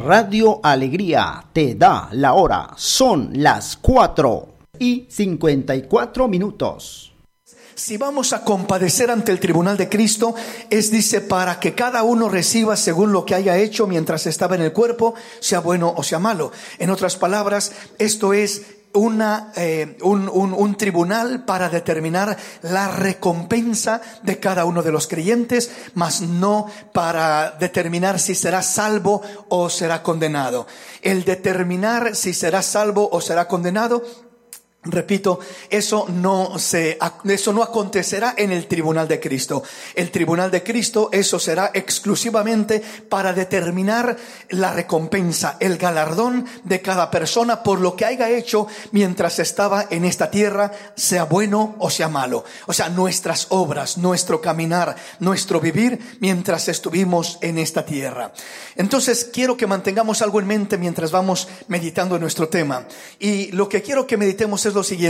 Radio Alegría te da la hora. Son las 4:54. Si vamos a compadecer ante el tribunal de Cristo, dice, para que cada uno reciba según lo que haya hecho mientras estaba en el cuerpo, sea bueno o sea malo. En otras palabras, esto es un tribunal para determinar la recompensa de cada uno de los creyentes, mas no para determinar si será salvo o será condenado. El determinar si será salvo o será condenado, repito, eso no acontecerá en el tribunal de Cristo. El tribunal de Cristo, eso será exclusivamente para determinar la recompensa, el galardón de cada persona por lo que haya hecho mientras estaba en esta tierra, sea bueno o sea malo. O sea, nuestras obras, nuestro caminar, nuestro vivir mientras estuvimos en esta tierra. Entonces, quiero que mantengamos algo en mente mientras vamos meditando en nuestro tema. Y lo que quiero que meditemos es lo siguiente.